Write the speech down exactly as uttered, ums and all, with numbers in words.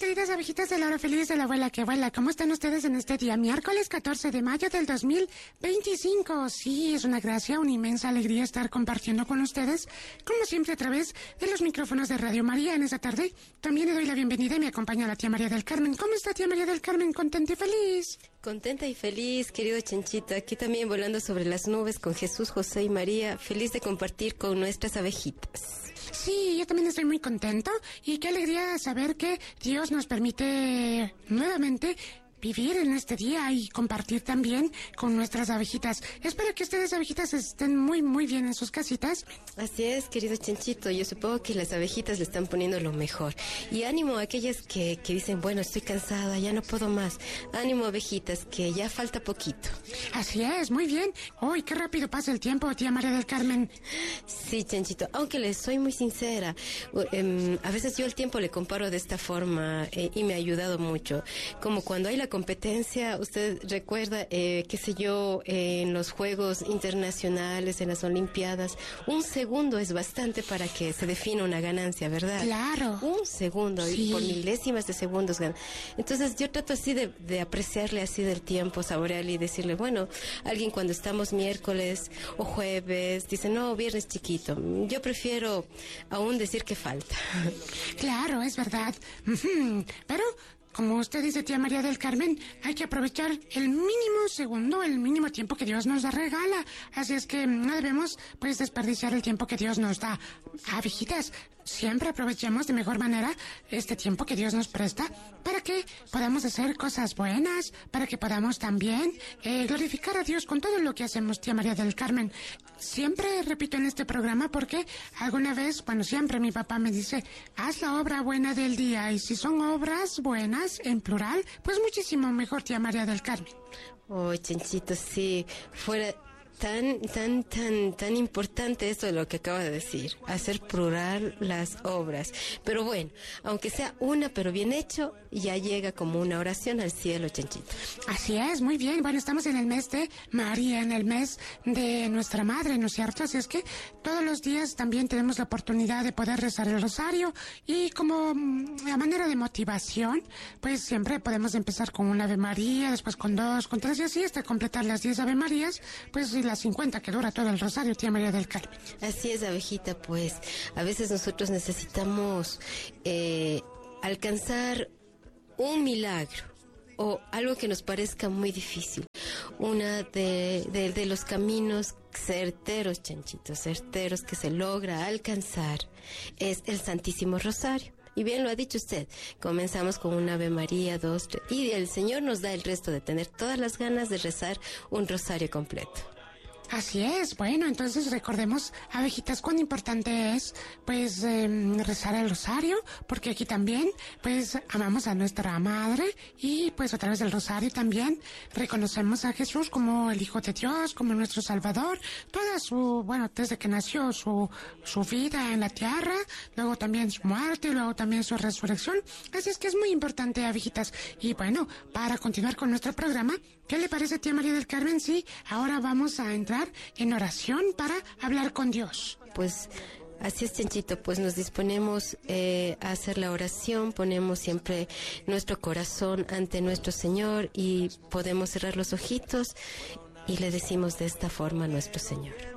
queridas abejitas de la hora feliz de la abuela que vuela. ¿Cómo están ustedes en este día? Miércoles catorce de mayo del dos mil veinticinco. Sí, es una gracia, una inmensa alegría estar compartiendo con ustedes, como siempre a través de los micrófonos de Radio María en esta tarde. También le doy la bienvenida y me acompaña la tía María del Carmen. ¿Cómo está, tía María del Carmen? ¿Contenta y feliz? Contenta y feliz, querido Chanchito. Aquí también volando sobre las nubes con Jesús, José y María. Feliz de compartir con nuestras abejitas. Sí, yo también estoy muy contento y qué alegría saber que Dios nos permite nuevamente vivir en este día y compartir también con nuestras abejitas. Espero que ustedes, abejitas, estén muy, muy bien en sus casitas. Así es, querido Chanchito. Yo supongo que las abejitas le están poniendo lo mejor. Y ánimo a aquellas que, que dicen, bueno, estoy cansada, ya no puedo más. Ánimo, abejitas, que ya falta poquito. Así es, muy bien. Uy, qué rápido pasa el tiempo, tía María del Carmen. Sí, Chanchito, aunque les soy muy sincera, um, a veces yo el tiempo le comparo de esta forma eh, y me ha ayudado mucho. Como cuando hay la competencia, usted recuerda, eh, qué sé yo, eh, en los Juegos Internacionales, en las Olimpiadas, un segundo es bastante para que se defina una ganancia, ¿verdad? Claro. Un segundo, sí. Y por milésimas de segundos ganan. Entonces yo trato así de, de apreciarle así del tiempo, saborearle y decirle, bueno, alguien cuando estamos miércoles o jueves, dice, no, viernes chiquito. Yo prefiero aún decir que falta. Claro, es verdad. Pero como usted dice, tía María del Carmen, hay que aprovechar el mínimo segundo, el mínimo tiempo que Dios nos da regala. Así es que no debemos, pues, desperdiciar el tiempo que Dios nos da. Abejitas, siempre aprovechemos de mejor manera este tiempo que Dios nos presta para que podamos hacer cosas buenas, para que podamos también eh, glorificar a Dios con todo lo que hacemos, tía María del Carmen. Siempre repito en este programa porque alguna vez, bueno, siempre mi papá me dice, haz la obra buena del día, y si son obras buenas, en plural, pues muchísimo mejor, tía María del Carmen. Oh, Chanchito, sí, fuera tan, tan, tan, tan importante esto de lo que acaba de decir, hacer plural las obras. Pero bueno, aunque sea una, pero bien hecho, ya llega como una oración al cielo, Chanchito. Así es, muy bien. Bueno, estamos en el mes de María, en el mes de nuestra madre, ¿no es cierto? Así es que todos los días también tenemos la oportunidad de poder rezar el rosario y como a manera de motivación, pues siempre podemos empezar con una Ave María, después con dos, con tres y así hasta completar las diez Ave Marías, pues y las cincuenta que dura todo el rosario, tía María del Carmen. Así es, abejita, pues a veces nosotros necesitamos eh, alcanzar un milagro o algo que nos parezca muy difícil. Una de, de, de los caminos certeros, Chanchito, certeros que se logra alcanzar es el Santísimo Rosario. Y bien lo ha dicho usted, comenzamos con una Ave María, dos, tres, y el Señor nos da el resto de tener todas las ganas de rezar un rosario completo. Así es, bueno, entonces recordemos, abejitas, cuán importante es, pues, eh, rezar el rosario, porque aquí también, pues, amamos a nuestra madre y, pues, a través del rosario también reconocemos a Jesús como el Hijo de Dios, como nuestro Salvador, toda su, bueno, desde que nació, su, su vida en la tierra, luego también su muerte, luego también su resurrección, así es que es muy importante, abejitas. Y bueno, para continuar con nuestro programa, ¿qué le parece, tía María del Carmen? Sí, ahora vamos a entrar en oración para hablar con Dios. Pues así es, Chanchito, pues nos disponemos eh, a hacer la oración, ponemos siempre nuestro corazón ante nuestro Señor y podemos cerrar los ojitos y le decimos de esta forma a nuestro Señor.